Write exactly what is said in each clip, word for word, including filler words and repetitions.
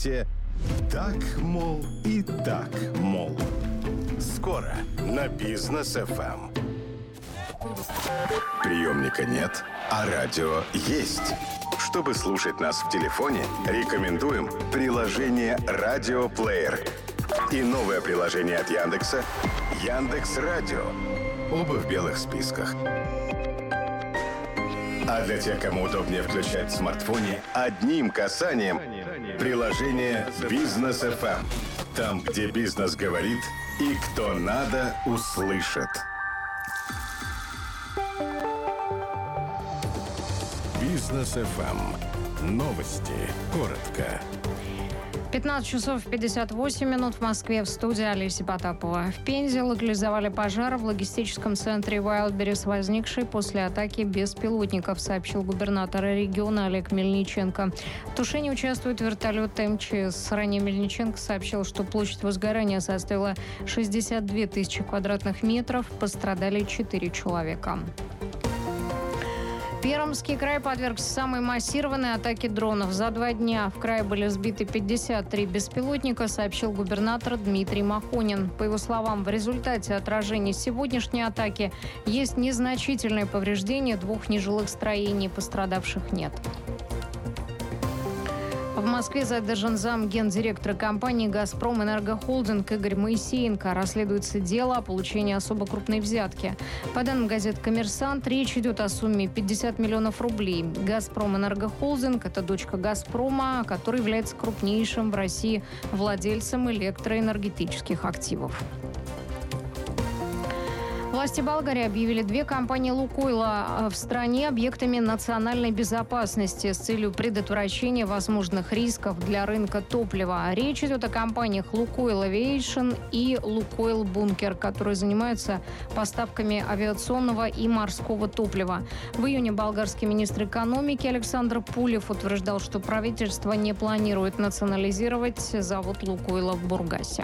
слушайте «Так, мол, и так, мол». Скоро на Бизнес эф эм. Приемника нет, а радио есть. Чтобы слушать нас в телефоне, рекомендуем приложение «Радиоплеер» и новое приложение от Яндекса «Яндекс.Радио». Оба в белых списках. А для тех, кому удобнее включать в смартфоне, одним касанием приложение «Бизнес эф эм». Там, где бизнес говорит и кто надо, услышит. Бизнес эф эм. Новости. Коротко. пятнадцать часов пятьдесят восемь минут в Москве. В студии Олеся Потапова. В Пензе локализовали пожар в логистическом центре Wildberries, возникший после атаки беспилотников, сообщил губернатор региона Олег Мельниченко. В тушении участвует вертолет эм че эс. Ранее Мельниченко сообщил, что площадь возгорания составила шестьдесят две тысячи квадратных метров. Пострадали четыре человека. Пермский край подвергся самой массированной атаке дронов. За два дня в крае были сбиты пятьдесят три беспилотника, сообщил губернатор Дмитрий Махонин. По его словам, в результате отражения сегодняшней атаки есть незначительное повреждение двух нежилых строений. Пострадавших нет. В Москве задержан зам гендиректора компании «Газпром Энергохолдинг» Игорь Моисеенко. Расследуется дело о получении особо крупной взятки. По данным газеты «Коммерсант», речь идет о сумме пятьдесят миллионов рублей. «Газпром Энергохолдинг» – это дочка «Газпрома», который является крупнейшим в России владельцем электроэнергетических активов. Власти Болгарии объявили две компании «Лукойла» в стране объектами национальной безопасности с целью предотвращения возможных рисков для рынка топлива. Речь идет о компаниях «Лукойл Авиэйшн» и «Лукойл Бункер», которые занимаются поставками авиационного и морского топлива. В июне болгарский министр экономики Александр Пулев утверждал, что правительство не планирует национализировать завод «Лукойла» в Бургасе.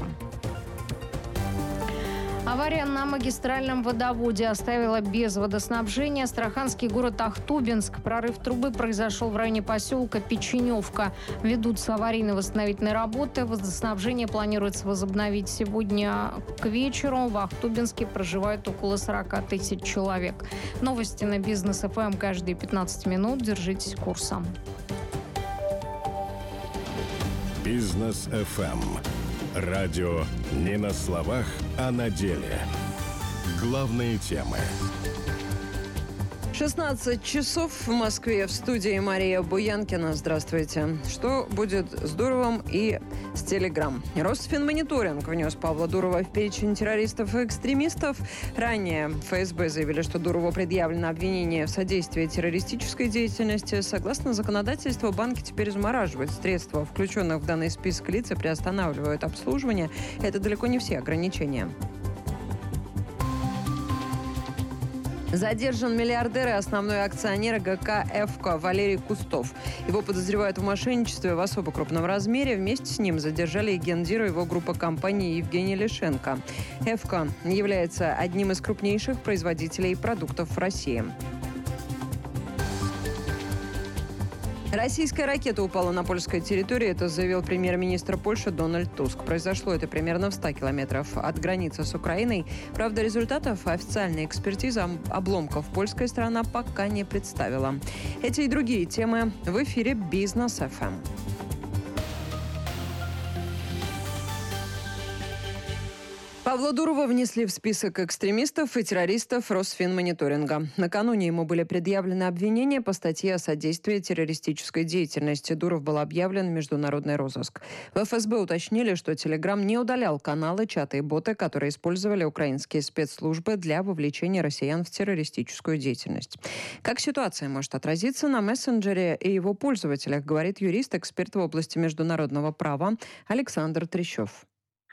Авария на магистральном водоводе оставила без водоснабжения астраханский город Ахтубинск. Прорыв трубы произошел в районе поселка Печеневка. Ведутся аварийно-восстановительные работы. Водоснабжение планируется возобновить сегодня к вечеру. В Ахтубинске проживает около сорок тысяч человек. Новости на Бизнес эф эм каждые пятнадцать минут. Держитесь курса. Бизнес эф эм. Радио не на словах, а на деле. Главные темы. шестнадцать часов в Москве. В студии Мария Буянкина. Здравствуйте. Что будет с Дуровым и с Телеграм? Росфинмониторинг внес Павла Дурова в перечень террористов и экстремистов. Ранее эф эс бэ заявили, что Дурову предъявлено обвинение в содействии террористической деятельности. Согласно законодательству, банки теперь замораживают средства, включенных в данный список лиц, и приостанавливают обслуживание. Это далеко не все ограничения. Задержан миллиардер и основной акционер гэ ка «Эвко» Валерий Кустов. Его подозревают в мошенничестве в особо крупном размере. Вместе с ним задержали и гендира его группы компаний Евгений Лишенко. «Эвко» является одним из крупнейших производителей продуктов в России. Российская ракета упала на польской территории. Это заявил премьер-министр Польши Дональд Туск. Произошло это примерно в ста километрах от границы с Украиной. Правда, результатов официальной экспертизы обломков польская сторона пока не представила. Эти и другие темы в эфире Бизнес эф эм. Павла Дурова внесли в список экстремистов и террористов Росфинмониторинга. Накануне ему были предъявлены обвинения по статье о содействии террористической деятельности. Дуров был объявлен в международный розыск. В эф эс бэ уточнили, что Телеграм не удалял каналы, чаты и боты, которые использовали украинские спецслужбы для вовлечения россиян в террористическую деятельность. Как ситуация может отразиться на мессенджере и его пользователях, говорит юрист, эксперт в области международного права Александр Трещев.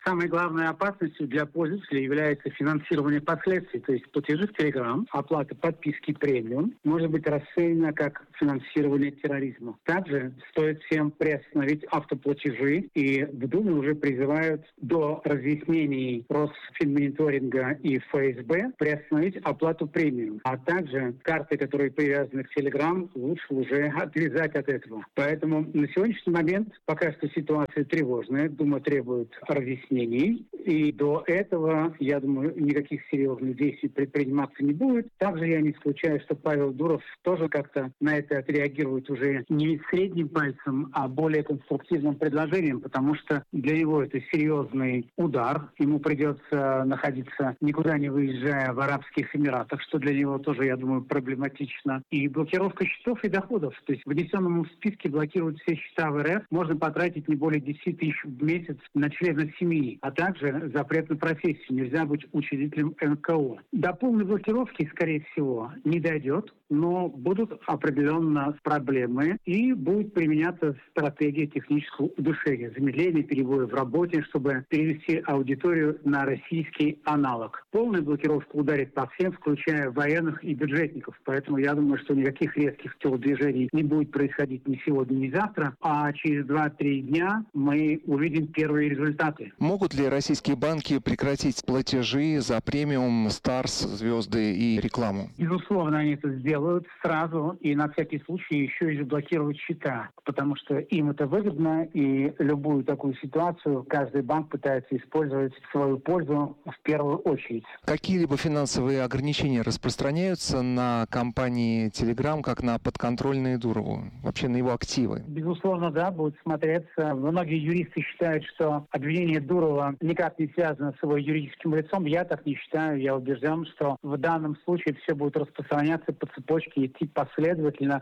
самой главной опасностью для пользователя является финансирование последствий. То есть платежи в Telegram, оплата подписки премиум может быть расценена как финансирование терроризма. Также стоит всем приостановить автоплатежи, и в Думе уже призывают до разъяснений Росфинмониторинга и эф эс бэ приостановить оплату премиум. А также карты, которые привязаны к Telegram, лучше уже отвязать от этого. Поэтому на сегодняшний момент пока что ситуация тревожная. Дума требует разъяснений. И до этого, я думаю, никаких серьезных действий предприниматься не будет. Также я не исключаю, что Павел Дуров тоже как-то на это отреагирует уже не средним пальцем, а более конструктивным предложением, потому что для него это серьезный удар. Ему придется находиться, никуда не выезжая, в Арабских Эмиратах, что для него тоже, я думаю, проблематично. И блокировка счетов и доходов. То есть внесенному в списке блокируют все счета в эр эф. Можно потратить не более десять тысяч в месяц на члена семьи, а также запрет на профессию. Нельзя быть учредителем эн ка о. До полной блокировки, скорее всего, не дойдет, но будут определенно проблемы и будет применяться стратегия технического удушения, замедления перебоев в работе, чтобы перевести аудиторию на российский аналог. Полная блокировка ударит по всем, включая военных и бюджетников. Поэтому я думаю, что никаких резких телодвижений не будет происходить ни сегодня, ни завтра, а через два-три дня мы увидим первые результаты. Могут ли российские банки прекратить платежи за премиум, Старс, звезды и рекламу? Безусловно, они это сделают сразу и на всякий случай еще и заблокируют счета, потому что им это выгодно, и любую такую ситуацию каждый банк пытается использовать в свою пользу в первую очередь. Какие-либо финансовые ограничения распространяются на компании Telegram, как на подконтрольные Дурову, вообще на его активы? Безусловно, да, будет смотреться. Многие юристы считают, что обвинение Дурова никак не связано с его юридическим лицом. Я так не считаю. Я убежден, что в данном случае все будет распространяться по цепочке, идти последовательно.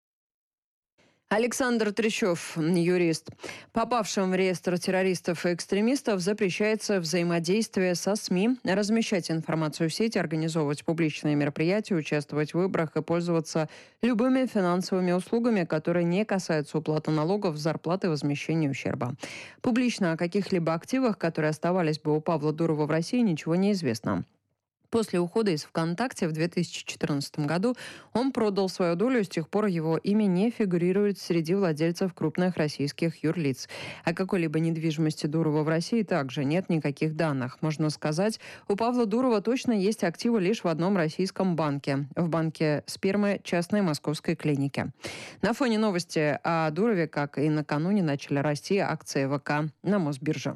Александр Трещев, юрист. Попавшим в реестр террористов и экстремистов запрещается взаимодействие со СМИ, размещать информацию в сети, организовывать публичные мероприятия, участвовать в выборах и пользоваться любыми финансовыми услугами, которые не касаются уплаты налогов, зарплаты и возмещения ущерба. Публично о каких-либо активах, которые оставались бы у Павла Дурова в России, ничего не известно. После ухода из ВКонтакте в две тысячи четырнадцатом году он продал свою долю, с тех пор его имя не фигурирует среди владельцев крупных российских юрлиц. О какой-либо недвижимости Дурова в России также нет никаких данных. Можно сказать, у Павла Дурова точно есть активы лишь в одном российском банке. В банке спермы частной московской клиники. На фоне новости о Дурове, как и накануне, начали расти акции ВК на Мосбирже.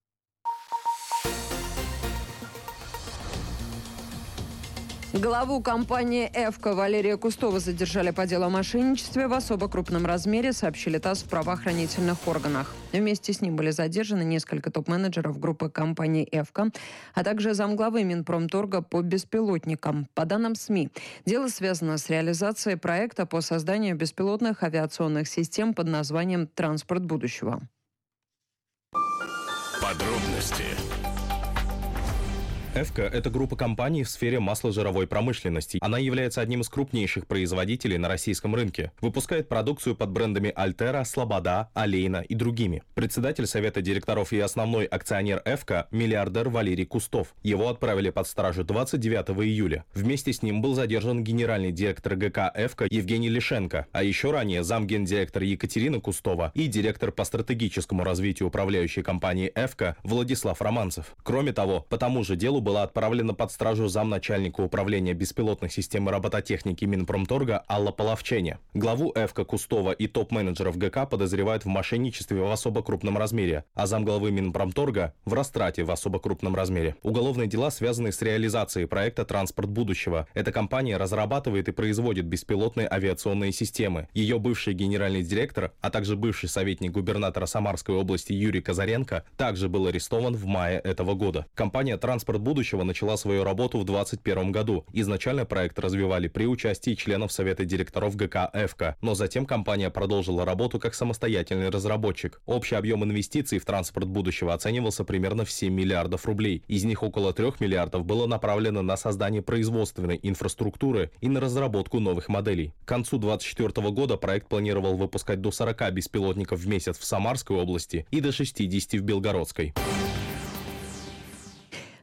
Главу компании «Эвка» Валерия Кустова задержали по делу о мошенничестве в особо крупном размере, сообщили ТАСС в правоохранительных органах. Вместе с ним были задержаны несколько топ-менеджеров группы компании «Эвка», а также замглавы Минпромторга по беспилотникам. По данным СМИ, дело связано с реализацией проекта по созданию беспилотных авиационных систем под названием «Транспорт будущего». Подробности. «Эвка» — это группа компаний в сфере масложировой промышленности. Она является одним из крупнейших производителей на российском рынке. Выпускает продукцию под брендами «Альтера», «Слобода», «Олейна» и другими. Председатель совета директоров и основной акционер «Эвка» — миллиардер Валерий Кустов. Его отправили под стражу двадцать девятого июля. Вместе с ним был задержан генеральный директор ГК «Эвка» Евгений Лишенко, а еще ранее замгендиректора Екатерина Кустова и директор по стратегическому развитию управляющей компании «Эвка» Владислав Романцев. Кроме того, по тому же делу была отправлена под стражу замначальника управления беспилотных систем и робототехники Минпромторга Алла Половчене. Главу «Эвка» Кустова и топ-менеджеров ГК подозревают в мошенничестве в особо крупном размере, а замглавы Минпромторга в растрате в особо крупном размере. Уголовные дела связаны с реализацией проекта «Транспорт будущего». Эта компания разрабатывает и производит беспилотные авиационные системы. Ее бывший генеральный директор, а также бывший советник губернатора Самарской области Юрий Казаренко также был арестован в мае этого года. Компания «Транспорт будущего» начала свою работу в двадцать первом году. Изначально проект развивали при участии членов совета директоров ГК «Эвка», но затем компания продолжила работу как самостоятельный разработчик. Общий объем инвестиций в «Транспорт будущего» оценивался примерно в семь миллиардов рублей. Из них около трех миллиардов было направлено на создание производственной инфраструктуры и на разработку новых моделей. К концу двадцать четвёртого года проект планировал выпускать до сорока беспилотников в месяц в Самарской области и до шестидесяти в Белгородской.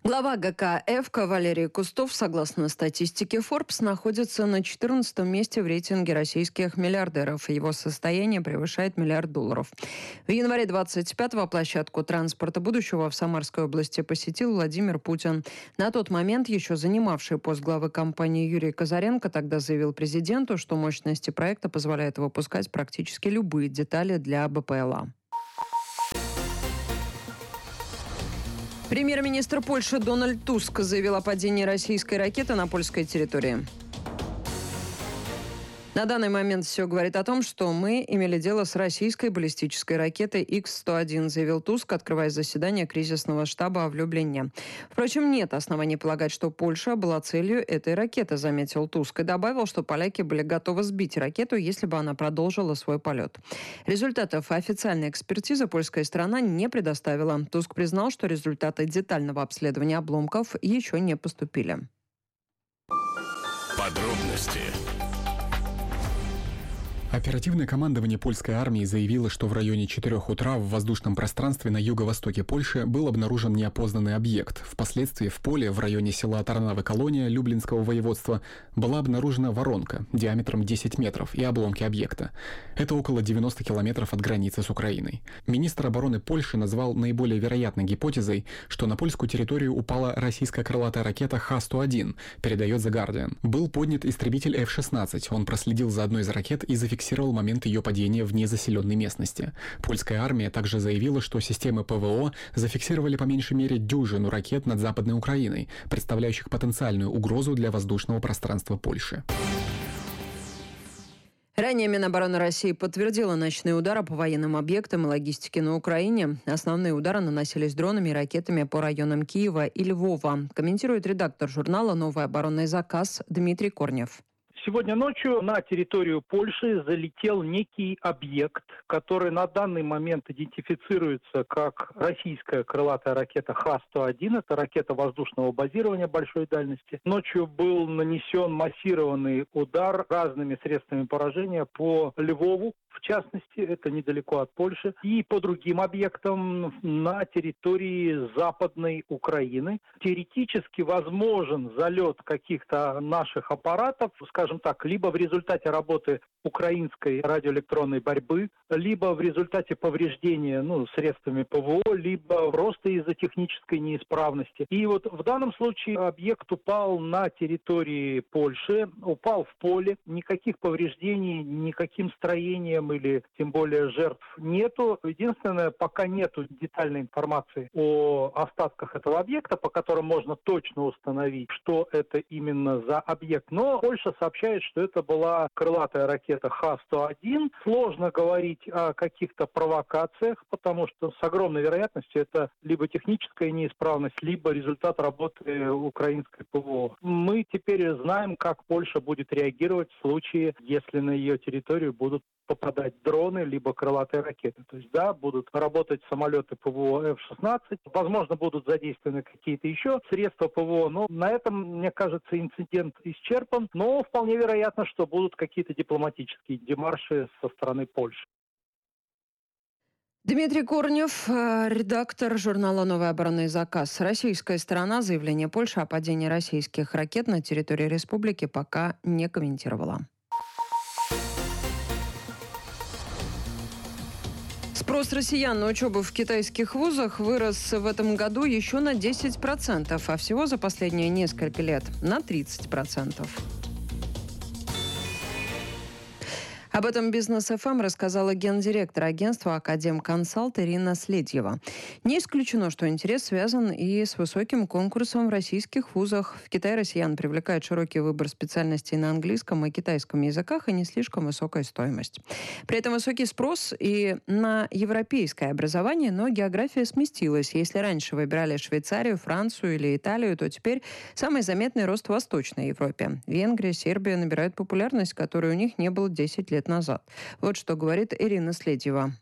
Глава ГК Валерий Кустов, согласно статистике Forbes, находится на четырнадцатом месте в рейтинге российских миллиардеров. Его состояние превышает миллиард долларов. В январе двадцать пятого площадку транспорта будущего в Самарской области посетил Владимир Путин. На тот момент еще занимавший пост главы компании Юрий Казаренко тогда заявил президенту, что мощности проекта позволяют выпускать практически любые детали для БПЛА. Премьер-министр Польши Дональд Туск заявил о падении российской ракеты на польской территории. На данный момент все говорит о том, что мы имели дело с российской баллистической ракетой икс сто один, заявил Туск, открывая заседание кризисного штаба в Люблине. Впрочем, нет оснований полагать, что Польша была целью этой ракеты, заметил Туск, и добавил, что поляки были готовы сбить ракету, если бы она продолжила свой полет. Результатов официальной экспертизы польская сторона не предоставила. Туск признал, что результаты детального обследования обломков еще не поступили. Подробности. Оперативное командование польской армии заявило, что в районе четырёх утра в воздушном пространстве на юго-востоке Польши был обнаружен неопознанный объект. Впоследствии в поле в районе села Тарнавы-Колония Люблинского воеводства была обнаружена воронка диаметром десять метров и обломки объекта. Это около девяноста километров от границы с Украиной. Министр обороны Польши назвал наиболее вероятной гипотезой, что на польскую территорию упала российская крылатая ракета Х сто один, передает The Guardian. Был поднят истребитель эф шестнадцать. Он проследил за одной из ракет и зафиксировал фиксировал момент ее падения в незаселенной местности. Польская армия также заявила, что системы ПВО зафиксировали по меньшей мере дюжину ракет над Западной Украиной, представляющих потенциальную угрозу для воздушного пространства Польши. Ранее Минобороны России подтвердила ночные удары по военным объектам и логистике на Украине. Основные удары наносились дронами и ракетами по районам Киева и Львова, комментирует редактор журнала «Новый оборонный заказ» Дмитрий Корнев. Сегодня ночью на территорию Польши залетел некий объект, который на данный момент идентифицируется как российская крылатая ракета Х сто один. Это ракета воздушного базирования большой дальности. Ночью был нанесен массированный удар разными средствами поражения по Львову, в частности, это недалеко от Польши, и по другим объектам на территории Западной Украины. Теоретически возможен залет каких-то наших аппаратов, скажем так, либо в результате работы украинской радиоэлектронной борьбы, либо в результате повреждения ну, средствами ПВО, либо просто из-за технической неисправности. И вот в данном случае объект упал на территории Польши, упал в поле, никаких повреждений, никаким строением или тем более жертв нету. Единственное, пока нету детальной информации о остатках этого объекта, по которым можно точно установить, что это именно за объект. Но Польша сообщает, что это была крылатая ракета Х сто один. Сложно говорить о каких-то провокациях, потому что с огромной вероятностью это либо техническая неисправность, либо результат работы украинской ПВО. Мы теперь знаем, как Польша будет реагировать в случае, если на ее территорию будут попадать дроны, либо крылатые ракеты. То есть, да, будут работать самолеты ПВО эф шестнадцать, возможно, будут задействованы какие-то еще средства ПВО, но на этом, мне кажется, инцидент исчерпан, но вполне вероятно, что будут какие-то дипломатические демарши со стороны Польши. Дмитрий Корнев, редактор журнала «Новый оборонный заказ». Российская сторона заявление Польши о падении российских ракет на территории республики пока не комментировала. Спрос россиян на учебу в китайских вузах вырос в этом году еще на десять процентов, а всего за последние несколько лет на тридцать процентов. Об этом Бизнес эф эм рассказала гендиректор агентства «Академконсалт» Ирина Следьева. Не исключено, что интерес связан и с высоким конкурсом в российских вузах. В Китае россиян привлекает широкий выбор специальностей на английском и китайском языках и не слишком высокая стоимость. При этом высокий спрос и на европейское образование, но география сместилась. Если раньше выбирали Швейцарию, Францию или Италию, то теперь самый заметный рост в Восточной Европе. Венгрия, Сербия набирают популярность, которой у них не было десять лет назад. Вот что говорит Ирина Следьева.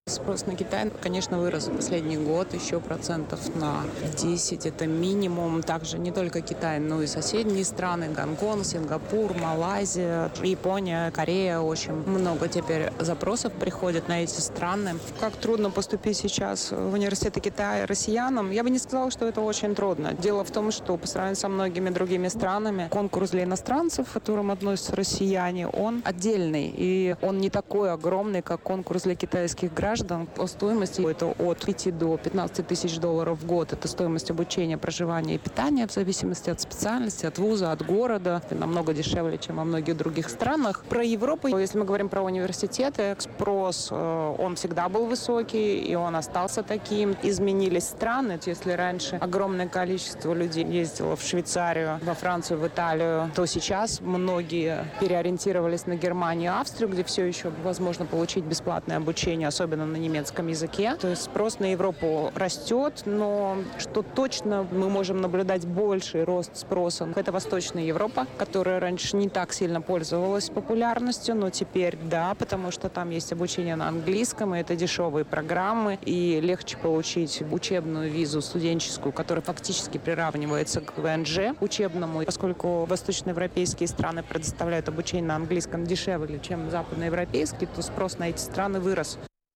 Спрос на Китай, конечно, вырос за последний год еще процентов на десять. Это минимум. Также не только Китай, но и соседние страны. Гонконг, Сингапур, Малайзия, Япония, Корея. Очень много теперь запросов приходит на эти страны. Как трудно поступить сейчас в университеты Китая россиянам? Я бы не сказала, что это очень трудно. Дело в том, что по сравнению со многими другими странами, конкурс для иностранцев, к которым относятся россияне, он отдельный. И он не такой огромный, как конкурс для китайских граждан. По стоимости это от пяти до пятнадцати тысяч долларов в год. Это стоимость обучения, проживания и питания в зависимости от специальности, от вуза, от города. Это намного дешевле, чем во многих других странах. Про Европу, если мы говорим про университеты, спрос, он всегда был высокий, и он остался таким. Изменились страны. Если раньше огромное количество людей ездило в Швейцарию, во Францию, в Италию, то сейчас многие переориентировались на Германию и Австрию, где все еще возможно получить бесплатное обучение, особенно на немецком языке. То есть спрос на Европу растет, но что точно мы можем наблюдать больший рост спроса, это Восточная Европа, которая раньше не так сильно пользовалась популярностью, но теперь да, потому что там есть обучение на английском, и это дешевые программы, и легче получить учебную визу студенческую, которая фактически приравнивается к вэ эн жэ учебному, поскольку восточноевропейские страны предоставляют обучение на английском дешевле, чем западноевропейские, то спрос на эти страны вырос.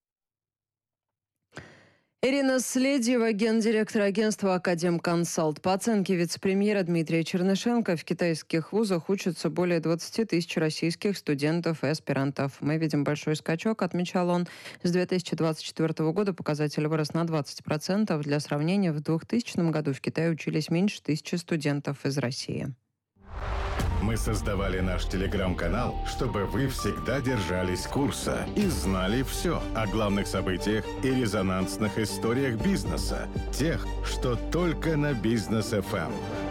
Ирина Следьева, гендиректор агентства «Академконсалт». По оценке вице-премьера Дмитрия Чернышенко, в китайских вузах учатся более двадцати тысяч российских студентов и аспирантов. Мы видим большой скачок, отмечал он. С две тысячи двадцать четвёртого года показатель вырос на двадцать процентов. Для сравнения, в двухтысячном году в Китае учились меньше тысячи студентов из России. Мы создавали наш телеграм-канал, чтобы вы всегда держались курса и знали все о главных событиях и резонансных историях бизнеса. Тех, что только на Бизнес эф эм.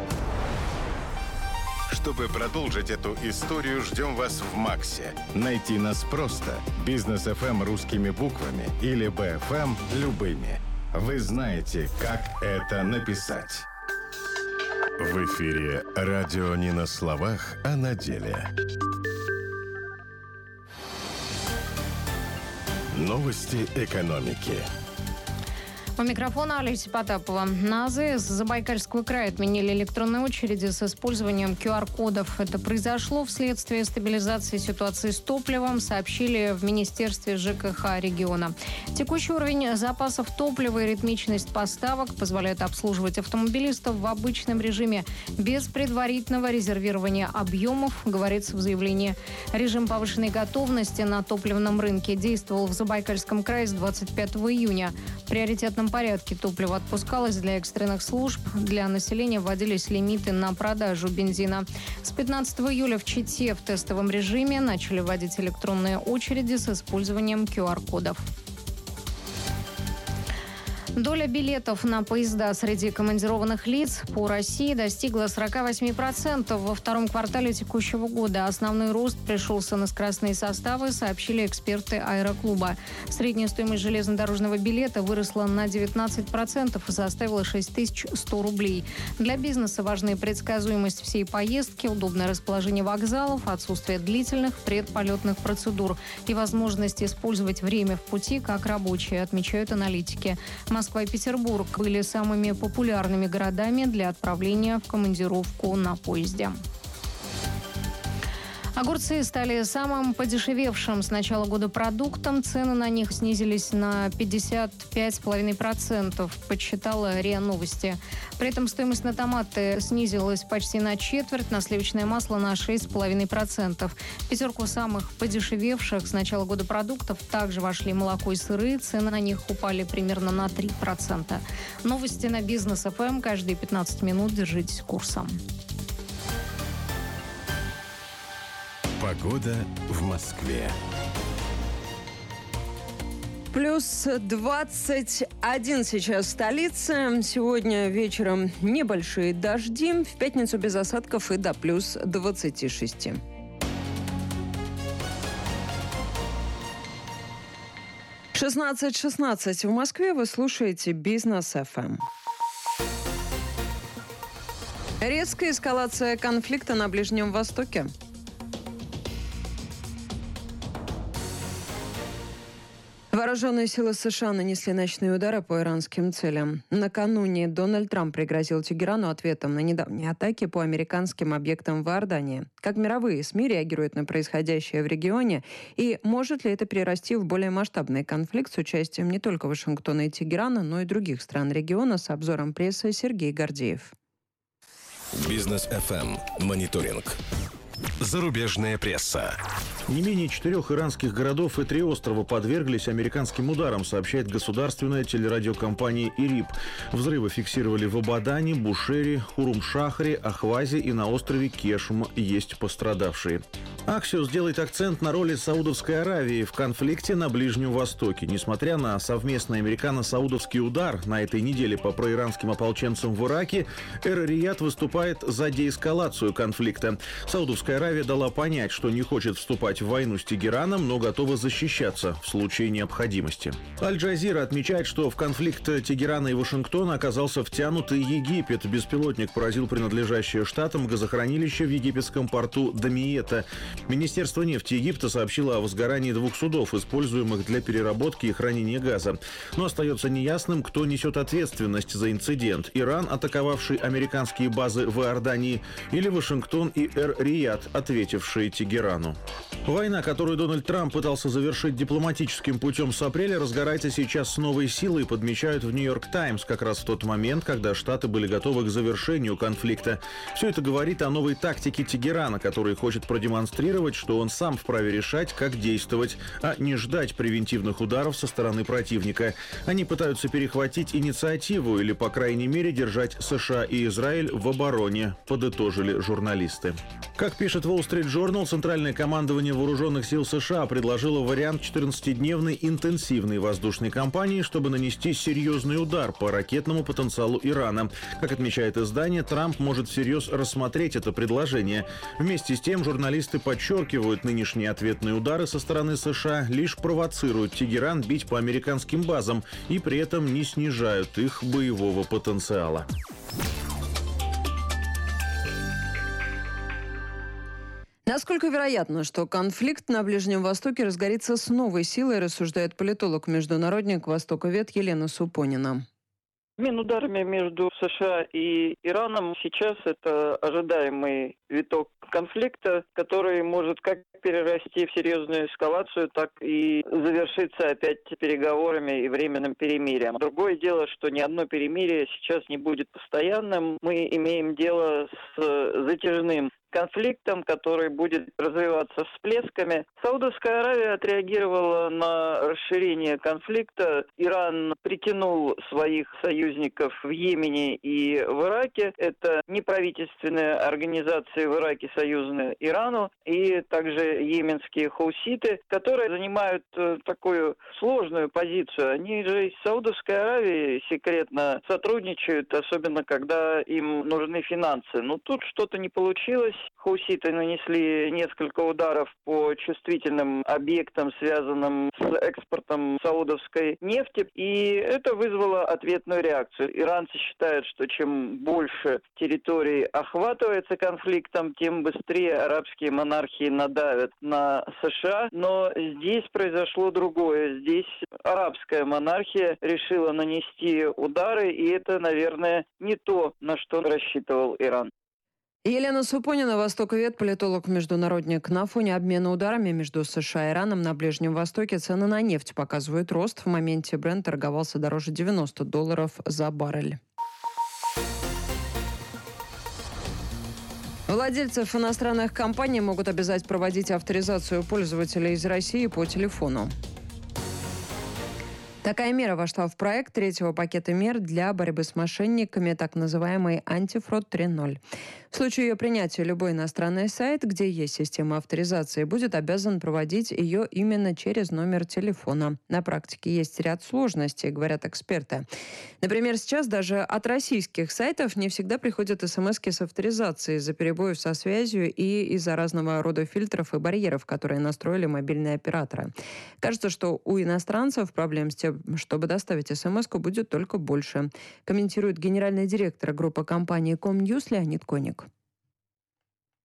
Чтобы продолжить эту историю, ждем вас в Максе. Найти нас просто. Бизнес эф эм русскими буквами или би эф эм любыми. Вы знаете, как это написать. В эфире радио не на словах, а на деле. Новости экономики. У микрофона Олеся Потапова. На АЗС Забайкальского края отменили электронные очереди с использованием ку ар кодов. Это произошло вследствие стабилизации ситуации с топливом, сообщили в Министерстве жэ ка ха региона. Текущий уровень запасов топлива и ритмичность поставок позволяют обслуживать автомобилистов в обычном режиме без предварительного резервирования объемов, говорится в заявлении. Режим повышенной готовности на топливном рынке действовал в Забайкальском крае с двадцать пятого июня. Приоритетным порядке топливо отпускалось для экстренных служб. Для населения вводились лимиты на продажу бензина. С пятнадцатого июля в Чите в тестовом режиме начали вводить электронные очереди с использованием ку ар кодов. Доля билетов на поезда среди командированных лиц по России достигла сорок восемь процентов во втором квартале текущего года. Основной рост пришелся на скоростные составы, сообщили эксперты аэроклуба. Средняя стоимость железнодорожного билета выросла на девятнадцать процентов и составила шесть тысяч сто рублей. Для бизнеса важны предсказуемость всей поездки, удобное расположение вокзалов, отсутствие длительных предполетных процедур и возможность использовать время в пути как рабочее, отмечают аналитики. Москва и Петербург были самыми популярными городами для отправления в командировку на поезде. Огурцы стали самым подешевевшим с начала года продуктом. Цены на них снизились на пятьдесят пять целых пять десятых процента, подсчитала РИА Новости. При этом стоимость на томаты снизилась почти на четверть, на сливочное масло на шесть целых пять десятых процента. В пятерку самых подешевевших с начала года продуктов также вошли молоко и сыры. Цены на них упали примерно на три процента. Новости на Бизнес эф эм. Каждые пятнадцать минут держитесь курса. Погода в Москве. Плюс двадцать один сейчас в столице. Сегодня вечером небольшие дожди. В пятницу без осадков и до плюс двадцати шести. шестнадцать шестнадцать в Москве. Вы слушаете Бизнес эф эм. Резкая эскалация конфликта на Ближнем Востоке. В Вооруженные силы США нанесли ночные удары по иранским целям. Накануне Дональд Трамп пригрозил Тегерану ответом на недавние атаки по американским объектам в Иордании. Как мировые СМИ реагируют на происходящее в регионе и может ли это перерасти в более масштабный конфликт с участием не только Вашингтона и Тегерана, но и других стран региона, с обзором прессы Сергей Гордеев. Бизнес эф эм. Мониторинг. Зарубежная пресса. Не менее четырех иранских городов и три острова подверглись американским ударам, сообщает государственная телерадиокомпания ИРИБ. Взрывы фиксировали в Абадане, Бушере, Хурум-Шахре, Ахвазе и на острове Кешм. Есть пострадавшие. Axios делает акцент на роли Саудовской Аравии в конфликте на Ближнем Востоке. Несмотря на совместный американо-саудовский удар на этой неделе по проиранским ополченцам в Ираке, Эр-Рияд выступает за деэскалацию конфликта. Саудовская Аравия дала понять, что не хочет вступать в войну с Тегераном, но готова защищаться в случае необходимости. Аль-Джазира отмечает, что в конфликт Тегерана и Вашингтона оказался втянут и Египет. Беспилотник поразил принадлежащее штатам газохранилище в египетском порту Дамиета. Министерство нефти Египта сообщило о возгорании двух судов, используемых для переработки и хранения газа. Но остается неясным, кто несет ответственность за инцидент. Иран, атаковавший американские базы в Иордании, или Вашингтон и Эр-Рияд, ответившие Тегерану. Война, которую Дональд Трамп пытался завершить дипломатическим путем с апреля, разгорается сейчас с новой силой, подмечают в «Нью-Йорк Таймс», как раз в тот момент, когда Штаты были готовы к завершению конфликта. Все это говорит о новой тактике Тегерана, который хочет продемонстрировать, что он сам вправе решать, как действовать, а не ждать превентивных ударов со стороны противника. Они пытаются перехватить инициативу или, по крайней мере, держать США и Израиль в обороне, подытожили журналисты. Как пишет Wall Street Journal, Центральное командование Вооруженных сил США предложило вариант четырнадцатидневной интенсивной воздушной кампании, чтобы нанести серьезный удар по ракетному потенциалу Ирана. Как отмечает издание, Трамп может всерьез рассмотреть это предложение. Вместе с тем, журналисты подчеркивают, нынешние ответные удары со стороны США лишь провоцируют Тегеран бить по американским базам и при этом не снижают их боевого потенциала. Насколько вероятно, что конфликт на Ближнем Востоке разгорится с новой силой, рассуждает политолог-международник Востоковед Елена Супонина. Обмен ударами между США и Ираном сейчас это ожидаемый виток конфликта, который может как перерасти в серьезную эскалацию, так и завершиться опять переговорами и временным перемирием. Другое дело, что ни одно перемирие сейчас не будет постоянным. Мы имеем дело с затяжным конфликтом, который будет развиваться всплесками. Саудовская Аравия отреагировала на расширение конфликта. Иран притянул своих союзников в Йемене и в Ираке. Это неправительственные организации в Ираке, союзные Ирану, и также йеменские хауситы, которые занимают такую сложную позицию. Они же с Саудовской Аравией секретно сотрудничают, особенно когда им нужны финансы. Но тут что-то не получилось. Хауситы нанесли несколько ударов по чувствительным объектам, связанным с экспортом саудовской нефти, и это вызвало ответную реакцию. Иранцы считают, что чем больше территорий охватывается конфликтом, тем быстрее арабские монархии надавят на США. Но здесь произошло другое. Здесь арабская монархия решила нанести удары, и это, наверное, не то, на что рассчитывал Иран. Елена Супонина, востоковед, политолог-международник. На фоне обмена ударами между США и Ираном на Ближнем Востоке цены на нефть показывают рост. В моменте Брент торговался дороже девяноста долларов за баррель. Владельцев иностранных компаний могут обязать проводить авторизацию пользователей из России по телефону. Такая мера вошла в проект третьего пакета мер для борьбы с мошенниками, так называемый антифрод три ноль. В случае ее принятия любой иностранный сайт, где есть система авторизации, будет обязан проводить ее именно через номер телефона. На практике есть ряд сложностей, говорят эксперты. Например, сейчас даже от российских сайтов не всегда приходят смски с авторизацией из-за перебоев со связью и из-за разного рода фильтров и барьеров, которые настроили мобильные операторы. Кажется, что у иностранцев проблем с тем, чтобы доставить смс-ку, будет только больше, комментирует генеральный директор группы компании Комньюз Леонид Коник.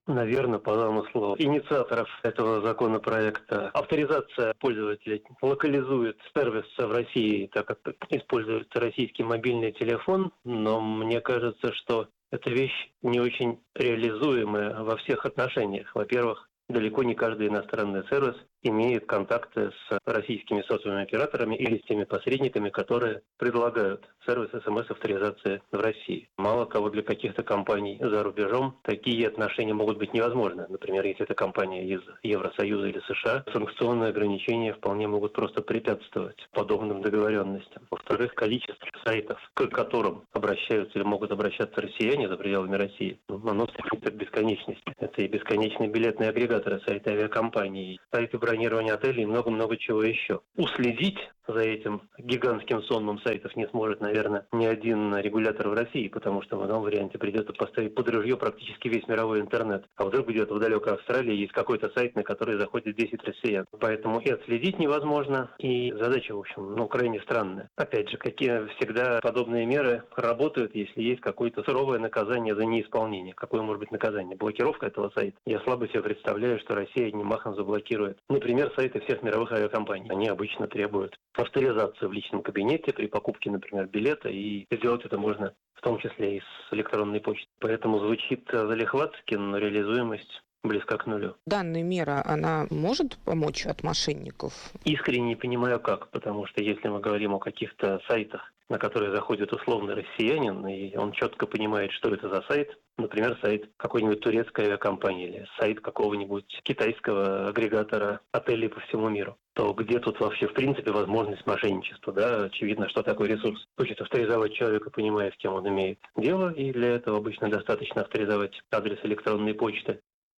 наверное, по замыслу инициаторов этого законопроекта. Авторизация пользователя локализует сервис в России, так как используется российский мобильный телефон, но мне кажется, что эта вещь не очень реализуемая во всех отношениях. Во-первых, далеко не каждый иностранный сервис имеет контакты с российскими сотовыми операторами или с теми посредниками, которые предлагают сервис эс эм эс-авторизации в России. Мало кого для каких-то компаний за рубежом такие отношения могут быть невозможны. Например, если это компания из Евросоюза или США, санкционные ограничения вполне могут просто препятствовать подобным договоренностям. Во-вторых, количество сайтов, к которым обращаются или могут обращаться россияне за пределами России, оно стремится к бесконечности. Это и бесконечные билетные агрегаторы, сайты авиакомпаний, сайты бронирования отелей и много-много чего еще. Уследить за этим гигантским сонмом сайтов не сможет, наверное, ни один регулятор в России, потому что в одном варианте придется поставить под ружье практически весь мировой интернет. А вдруг где-то в далекой Австралии есть какой-то сайт, на который заходит десять россиян. Поэтому и отследить невозможно, и задача, в общем, ну, крайне странная. Опять же, какие всегда подобные меры работают, если есть какое-то суровое наказание за неисполнение. Какое может быть наказание? Блокировка этого сайта? Я слабо себе представляю, что Россия одним махом заблокирует. Например, сайты всех мировых авиакомпаний. Они обычно требуют авторизацию в личном кабинете при покупке, например, билета, и сделать это можно в том числе и с электронной почты. Поэтому звучит залихватски, но реализуемость близка к нулю. Данная мера, она может помочь от мошенников? Искренне не понимаю как, потому что если мы говорим о каких-то сайтах, на которые заходит условный россиянин, и он четко понимает, что это за сайт, например, сайт какой-нибудь турецкой авиакомпании или сайт какого-нибудь китайского агрегатора отелей по всему миру, то где тут вообще в принципе возможность мошенничества? Да? Очевидно, что такой ресурс хочет авторизовать человека, понимая, с кем он имеет дело, и для этого обычно достаточно авторизовать адрес электронной почты.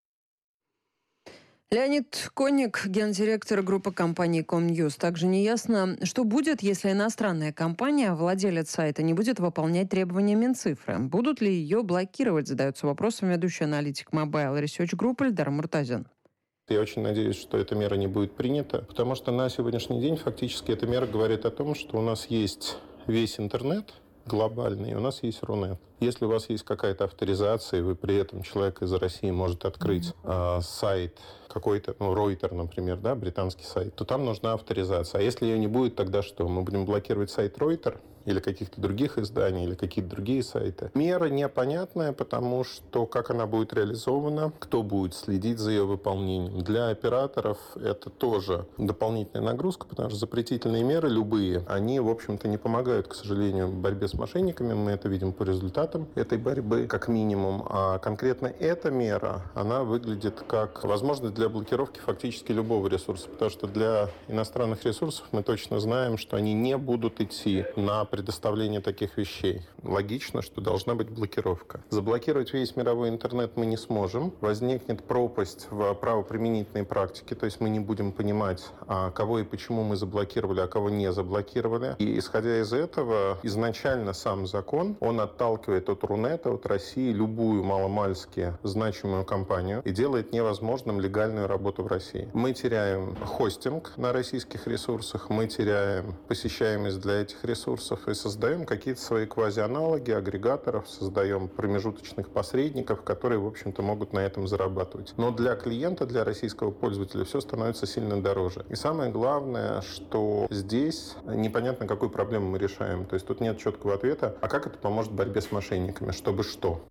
Леонид Конник, гендиректор группы компании Комньюз. Также неясно, что будет, если иностранная компания, владелец сайта, не будет выполнять требования Минцифры. Будут ли ее блокировать, задается вопросом ведущий аналитик Mobile Research Group Эльдар Муртазин. Я очень надеюсь, что эта мера не будет принята, потому что на сегодняшний день фактически эта мера говорит о том, что у нас есть весь интернет глобальный, у нас есть Рунет. Если у вас есть какая-то авторизация, и вы при этом человек из России может открыть э, сайт какой-то, ну, Reuters, например, да, британский сайт, то там нужна авторизация. А если ее не будет, тогда что? Мы будем блокировать сайт Reuters или каких-то других изданий, или какие-то другие сайты. Мера непонятная, потому что как она будет реализована, кто будет следить за ее выполнением. Для операторов это тоже дополнительная нагрузка, потому что запретительные меры любые, они, в общем-то, не помогают, к сожалению, в борьбе с мошенниками. Мы это видим по результатам этой борьбы, как минимум. А конкретно эта мера, она выглядит как возможность для блокировки фактически любого ресурса, потому что для иностранных ресурсов мы точно знаем, что они не будут идти на предоставление таких вещей. Логично, что должна быть блокировка. Заблокировать весь мировой интернет мы не сможем. Возникнет пропасть в правоприменительной практике, то есть мы не будем понимать, а кого и почему мы заблокировали, а кого не заблокировали. И исходя из этого, изначально сам закон, он отталкивает от Рунета, от России любую маломальски значимую компанию и делает невозможным легальную работу в России. Мы теряем хостинг на российских ресурсах, мы теряем посещаемость для этих ресурсов, и создаем какие-то свои квазианалоги, агрегаторов, создаем промежуточных посредников, которые, в общем-то, могут на этом зарабатывать. Но для клиента, для российского пользователя все становится сильно дороже. И самое главное, что здесь непонятно, какую проблему мы решаем. То есть тут нет четкого ответа, а как это поможет в борьбе с мошенниками, чтобы что?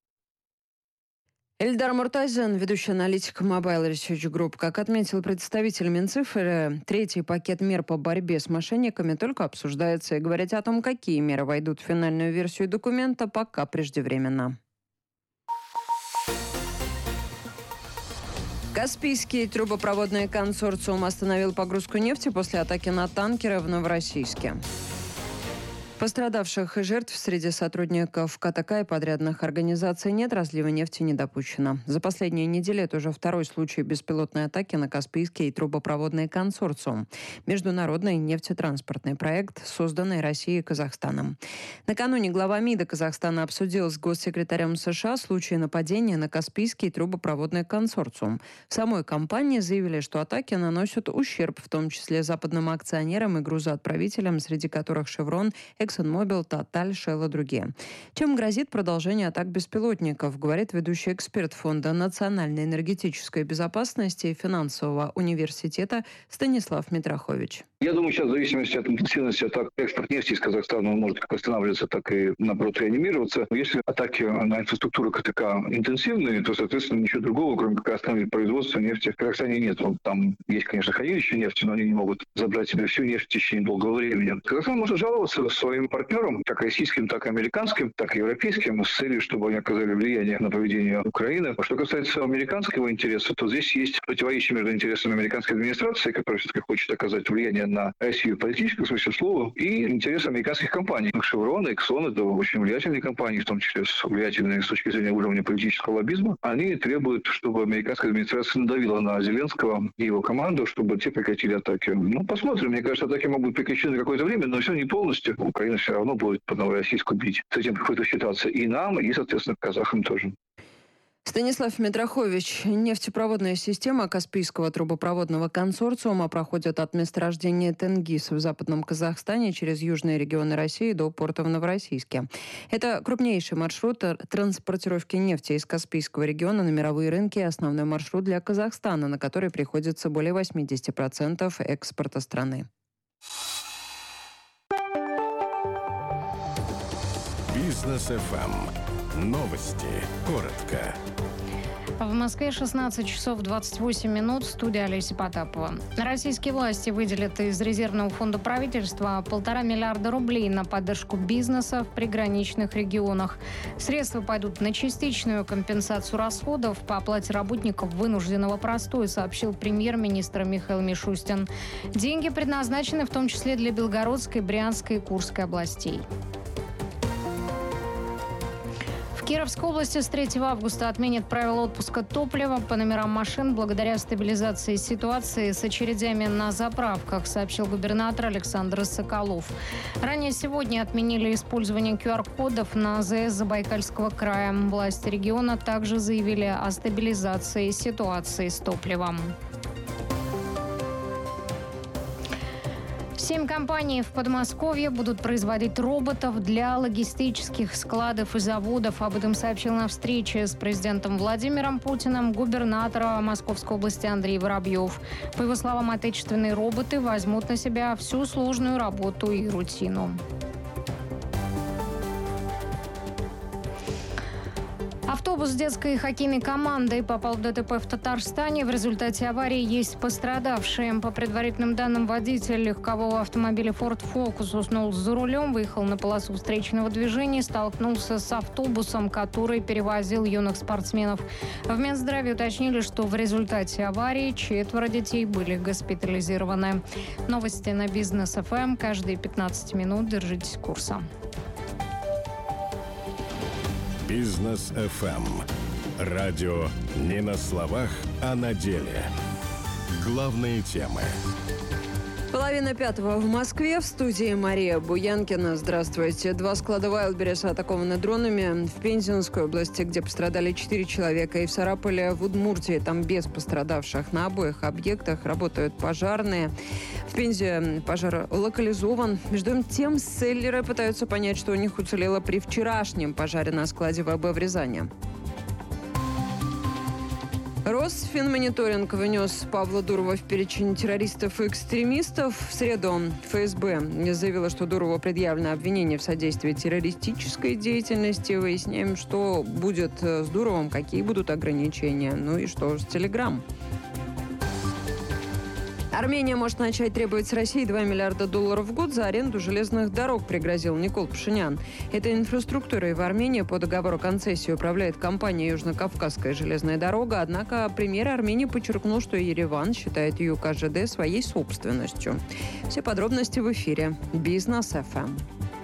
Эльдар Муртазин, ведущий аналитик Mobile Research Group. Как отметил представитель Минцифры, третий пакет мер по борьбе с мошенниками только обсуждается, и говорить о том, какие меры войдут в финальную версию документа, пока преждевременно. Каспийский трубопроводный консорциум остановил погрузку нефти после атаки на танкеры в Новороссийске. Пострадавших и жертв среди сотрудников КАТК и подрядных организаций нет, разлива нефти не допущено. За последние недели это уже второй случай беспилотной атаки на Каспийский трубопроводный консорциум. Международный нефтетранспортный проект, созданный Россией и Казахстаном. Накануне глава МИДа Казахстана обсудил с госсекретарем США случай нападения на Каспийский трубопроводный консорциум. В самой компании заявили, что атаки наносят ущерб, в том числе западным акционерам и грузоотправителям, среди которых «Шеврон», ExxonMobil, Total, Shell и другие. Чем грозит продолжение атак беспилотников, говорит ведущий эксперт Фонда национальной энергетической безопасности и финансового университета Станислав Митрохович. Я думаю, сейчас в зависимости от интенсивности атак, экспорт нефти из Казахстана может как останавливаться, так и, наоборот, реанимироваться. Но если атаки на инфраструктуру КТК интенсивные, то, соответственно, ничего другого, кроме как остановить производство нефти, в Казахстане нет. Там есть, конечно, хранилище нефти, но они не могут забрать себе всю нефть в течение долгого времени. Казахстан может жаловаться своим партнерам, как российским, так и американским, так и европейским, с целью, чтобы они оказали влияние на поведение Украины. Что касается американского интереса, то здесь есть противоречие между интересами американской администрации, которая все-таки хочет оказать влияние на Россию в политическом смысле слова, и интересы американских компаний. Шеврон и Exxon — это очень влиятельные компании, в том числе влиятельные с точки зрения уровня политического лоббизма. Они требуют, чтобы американская администрация надавила на Зеленского и его команду, чтобы те прекратили атаки. Ну, посмотрим. Мне кажется, атаки могут быть прекращены на какое-то время, но все не полностью. Украина все равно будет по Новороссийску бить. С этим приходится считаться и нам, и, соответственно, казахам тоже. Станислав Митрохович. Нефтепроводная система Каспийского трубопроводного консорциума проходит от месторождения Тенгиз в Западном Казахстане через южные регионы России до порта в Новороссийске. Это крупнейший маршрут транспортировки нефти из Каспийского региона на мировые рынки и основной маршрут для Казахстана, на который приходится более восемьдесят процентов экспорта страны. Бизнес эф эм. Новости. Коротко. В Москве шестнадцать часов двадцать восемь минут. Студия Олеся Потапова. Российские власти выделят из резервного фонда правительства полтора миллиарда рублей на поддержку бизнеса в приграничных регионах. Средства пойдут на частичную компенсацию расходов по оплате работников вынужденного простоя, сообщил премьер-министр Михаил Мишустин. Деньги предназначены в том числе для Белгородской, Брянской и Курской областей. В Кировской области с третьего августа отменят правила отпуска топлива по номерам машин благодаря стабилизации ситуации с очередями на заправках, сообщил губернатор Александр Соколов. Ранее сегодня отменили использование ку ар кодов на АЗС Забайкальского края. Власти региона также заявили о стабилизации ситуации с топливом. Семь компаний в Подмосковье будут производить роботов для логистических складов и заводов. Об этом сообщил на встрече с президентом Владимиром Путиным губернатор Московской области Андрей Воробьев. По его словам, отечественные роботы возьмут на себя всю сложную работу и рутину. Автобус с детской хоккейной командой попал в ДТП в Татарстане. В результате аварии есть пострадавшие. По предварительным данным, водитель легкового автомобиля Ford Focus уснул за рулем, выехал на полосу встречного движения и столкнулся с автобусом, который перевозил юных спортсменов. В Минздраве уточнили, что в результате аварии четверо детей были госпитализированы. Новости на Бизнес эф эм каждые пятнадцать минут. Держитесь курса. Бизнес эф эм. Радио не на словах, а на деле. Главные темы. Половина пятого в Москве. В студии Мария Буянкина. Здравствуйте. Два склада Wildberries атакованы дронами. В Пензенской области, где пострадали четыре человека, и в Сарапуле, в Удмуртии, там без пострадавших. На обоих объектах работают пожарные. В Пензе пожар локализован. Между тем, селлеры пытаются понять, что у них уцелело при вчерашнем пожаре на складе вэ бэ в Рязани. Росфинмониторинг внес Павла Дурова в перечень террористов и экстремистов. В среду эф эс бэ заявила, что Дурову предъявлено обвинение в содействии террористической деятельности. Выясняем, что будет с Дуровым, какие будут ограничения. Ну и что с Телеграм. Армения может начать требовать с России два миллиарда долларов в год за аренду железных дорог, пригрозил Никол Пашинян. Этой инфраструктурой в Армении по договору концессии управляет компания «Южно-Кавказская железная дорога». Однако премьер Армении подчеркнул, что Ереван считает ю ка жэ дэ своей собственностью. Все подробности в эфире «Бизнес эф эм».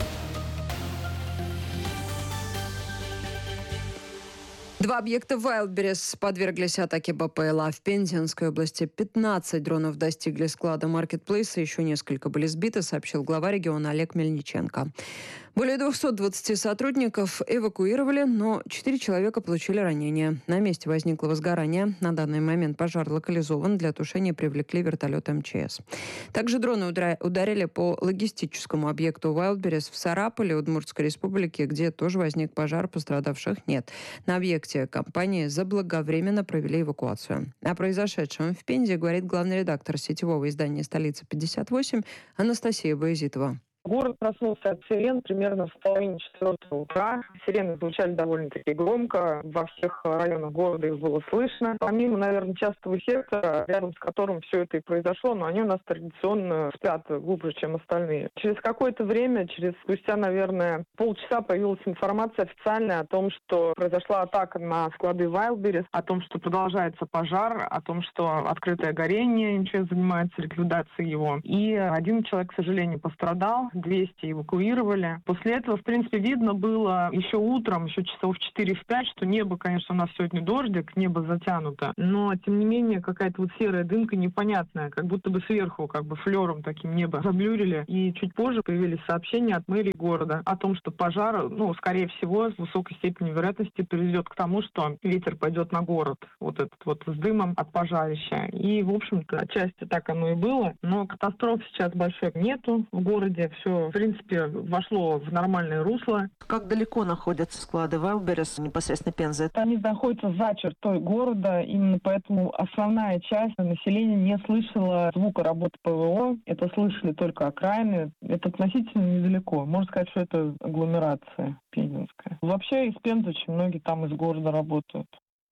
Два объекта Wildberries подверглись атаке бэ пэ эл а в Пензенской области. пятнадцать дронов достигли склада маркетплейса, еще несколько были сбиты, сообщил глава региона Олег Мельниченко. Более двухсот двадцати сотрудников эвакуировали, но четыре человека получили ранения. На месте возникло возгорание. На данный момент пожар локализован. Для тушения привлекли вертолет эм че эс. Также дроны ударили по логистическому объекту Wildberries в Сарапуле, Удмуртской республике, где тоже возник пожар, пострадавших нет. На объекте компании заблаговременно провели эвакуацию. О произошедшем в Пензе говорит главный редактор сетевого издания «Столица пятьдесят восемь» Анастасия Боязитова. Город проснулся от сирен примерно в половине четвертого утра. Сирены звучали довольно-таки громко. Во всех районах города их было слышно. Помимо, наверное, частого сектора, рядом с которым все это и произошло, но они у нас традиционно спят глубже, чем остальные. Через какое-то время, через спустя, наверное, полчаса появилась информация официальная о том, что произошла атака на склады Wildberries, о том, что продолжается пожар, о том, что открытое горение, эм че эс занимается ликвидацией его. И один человек, к сожалению, пострадал. двести эвакуировали. После этого, в принципе, видно было еще утром, еще часов в четыре-пять, что небо, конечно, у нас сегодня дождик, небо затянуто, но, тем не менее, какая-то вот серая дымка непонятная, как будто бы сверху, как бы флером таким небо заблюрили. И чуть позже появились сообщения от мэрии города о том, что пожар, ну, скорее всего, с высокой степенью вероятности приведет к тому, что ветер пойдет на город, вот этот вот с дымом от пожарища. И, в общем-то, отчасти так оно и было, но катастроф сейчас большой нету в городе. Все, в принципе, вошло в нормальное русло. Как далеко находятся склады Wildberries, непосредственно Пензы? Они находятся за чертой города, именно поэтому основная часть населения не слышала звука работы пэ вэ о. Это слышали только окраины. Это относительно недалеко. Можно сказать, что это агломерация пензенская. Вообще из Пензы очень многие там из города работают.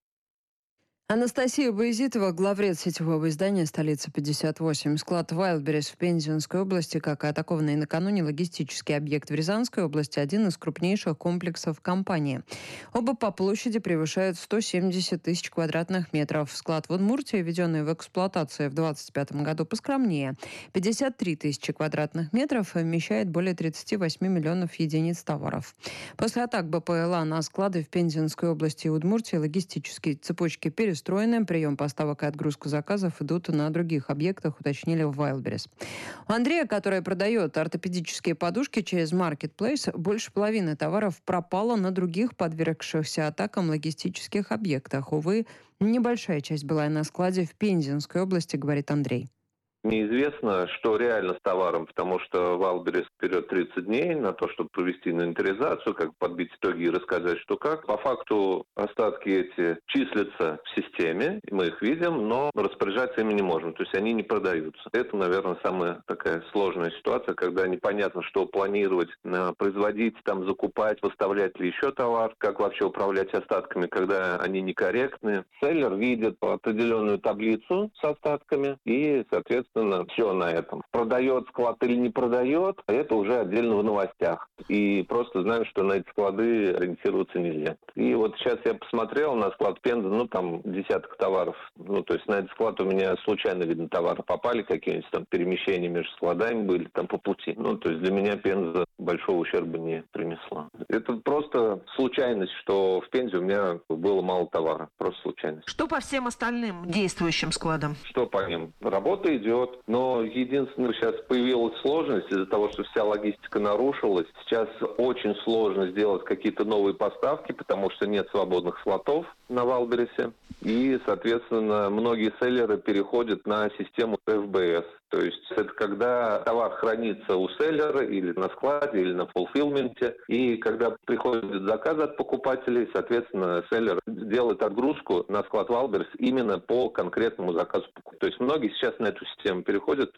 Анастасия Боязитова, главред сетевого издания «Столица пятьдесят восемь». Склад Wildberries в Пензенской области, как и атакованный накануне логистический объект в Рязанской области, один из крупнейших комплексов компании. Оба по площади превышают сто семьдесят тысяч квадратных метров. Склад в Удмуртии, введенный в эксплуатацию в двадцать пятом году, поскромнее. пятьдесят три тысячи квадратных метров, вмещает более тридцати восьми миллионов единиц товаров. После атак бэ пэ эл а на склады в Пензенской области и Удмуртии логистические цепочки перестроены. Прием поставок и отгрузка заказов идут на других объектах, уточнили в Wildberries. У Андрея, который продает ортопедические подушки через Marketplace, больше половины товаров пропало на других подвергшихся атакам логистических объектах. Увы, небольшая часть была и на складе в Пензенской области, говорит Андрей. Неизвестно, что реально с товаром, потому что Wildberries вперед тридцать дней на то, чтобы провести инвентаризацию, как подбить итоги и рассказать, что как. По факту остатки эти числятся в системе, мы их видим, но распоряжаться ими не можем, то есть они не продаются. Это, наверное, самая такая сложная ситуация, когда непонятно, что планировать, производить, там, закупать, поставлять ли еще товар, как вообще управлять остатками, когда они некорректны. Селлер видит определенную таблицу с остатками и, соответственно, все на этом. Продает склад или не продает, это уже отдельно в новостях. И просто знаем, что на эти склады ориентироваться нельзя. И вот сейчас я посмотрел на склад Пензы, ну там десяток товаров. Ну то есть на этот склад у меня случайно, видно, товары попали, какие-нибудь там перемещения между складами были там по пути. Ну то есть для меня Пенза большого ущерба не принесла. Это просто случайность, что в Пензе у меня было мало товара. Просто случайность. Что по всем остальным действующим складам? Что по ним? Работа идет. Но единственное, сейчас появилась сложность из-за того, что вся логистика нарушилась. Сейчас очень сложно сделать какие-то новые поставки, потому что нет свободных слотов на Wildberries. И, соответственно, многие селлеры переходят на систему эф бэ эс. То есть это когда товар хранится у селлера или на складе, или на фулфилменте. И когда приходят заказы от покупателей, соответственно, селлер делает отгрузку на склад Wildberries именно по конкретному заказу. То есть многие сейчас на эту систему переходят.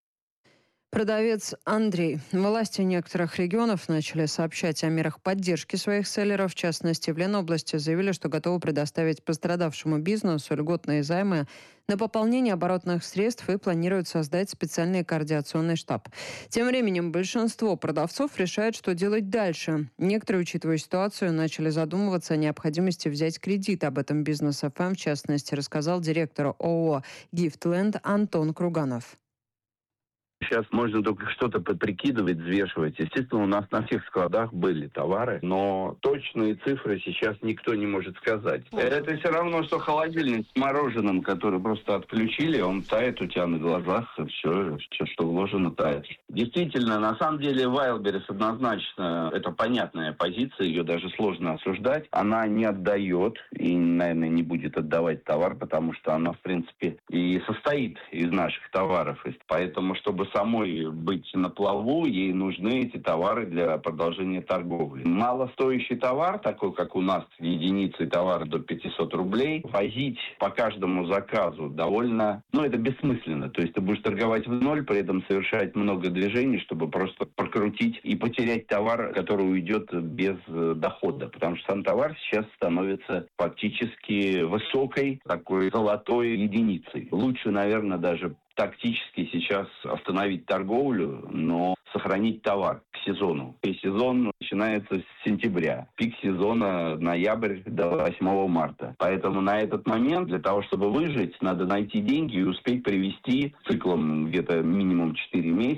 Продавец Андрей. Власти некоторых регионов начали сообщать о мерах поддержки своих селлеров. В частности, в Ленобласти заявили, что готовы предоставить пострадавшему бизнесу льготные займы на пополнение оборотных средств и планируют создать специальный координационный штаб. Тем временем большинство продавцов решает, что делать дальше. Некоторые, учитывая ситуацию, начали задумываться о необходимости взять кредит. Об этом Бизнес эф эм, в частности, рассказал директор ООО «Гифтленд» Антон Круганов. Сейчас можно только что-то прикидывать, взвешивать. Естественно, у нас на всех складах были товары, но точные цифры сейчас никто не может сказать. Это все равно, что холодильник с мороженым, который просто отключили, он тает у тебя на глазах, все, все, что вложено, тает. Действительно, на самом деле, Wildberries однозначно, это понятная позиция, ее даже сложно осуждать. Она не отдает и, наверное, не будет отдавать товар, потому что она, в принципе, и состоит из наших товаров. Поэтому, чтобы самой быть на плаву, ей нужны эти товары для продолжения торговли. Малостоящий товар, такой, как у нас, единицы товара до пятьсот рублей, возить по каждому заказу довольно, ну, это бессмысленно. То есть ты будешь торговать в ноль, при этом совершать много движений, чтобы просто прокрутить и потерять товар, который уйдет без дохода. Потому что сам товар сейчас становится фактически высокой, такой золотой единицей. Лучше, наверное, даже тактически сейчас остановить торговлю, но сохранить товар к сезону. И сезон начинается с сентября. Пик сезона ноябрь до восьмого марта. Поэтому на этот момент для того, чтобы выжить, надо найти деньги и успеть привезти циклом где-то минимум четыре месяца